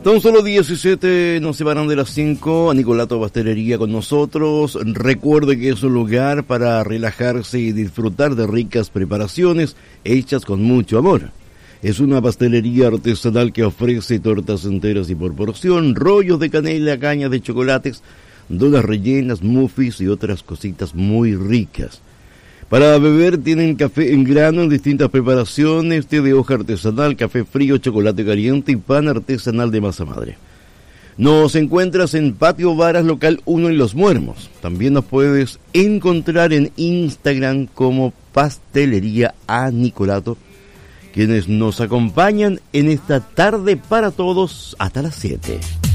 Tan solo 17 nos separan de las 5. A Nicolato Pastelería con nosotros. Recuerde que es un lugar para relajarse y disfrutar de ricas preparaciones hechas con mucho amor. Es una pastelería artesanal que ofrece tortas enteras y por porción, rollos de canela, cañas de chocolates, donas rellenas, muffins y otras cositas muy ricas. Para beber tienen café en grano en distintas preparaciones, té de hoja artesanal, café frío, chocolate caliente y pan artesanal de masa madre. Nos encuentras en Patio Varas, local 1 en Los Muermos. También nos puedes encontrar en Instagram como Pastelería a Nicolato, quienes nos acompañan en esta tarde para todos hasta las 7.